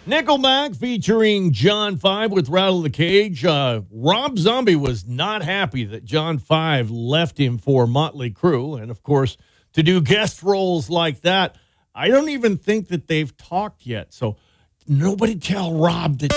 Nickelback featuring John 5 with Rattle the Cage. Rob Zombie was not happy that John 5 left him for Motley Crue. And, of course, to do guest roles like that, I don't even think that they've talked yet. So nobody tell Rob that